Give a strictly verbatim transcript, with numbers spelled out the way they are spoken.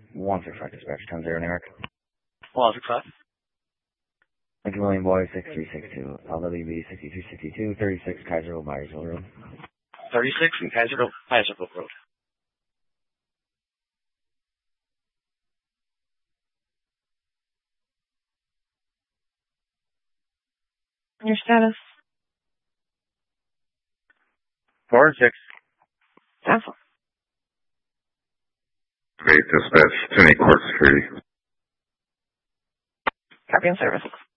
one six five dispatch, ten zero New York. one six five. Lincoln William Boy, six three six two. L W B sixty-two sixty-two, thirty-six Kaiserville, Myersville Road. thirty-six in Kaiserville, Kaiserville Road. Your status? Four and six. Cancel. Eight dispatch, ten eight Court Security. Copy on service.